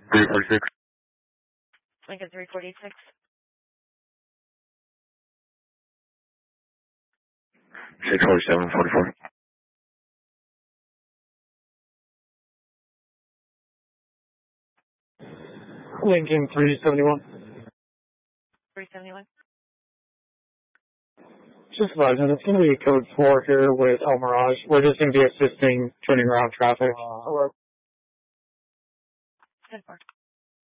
346. Lincoln 346. 64744. Lincoln 371. 371. Just advising, it's going to be code 4 here with El Mirage. We're just going to be assisting turning around traffic. 10-4.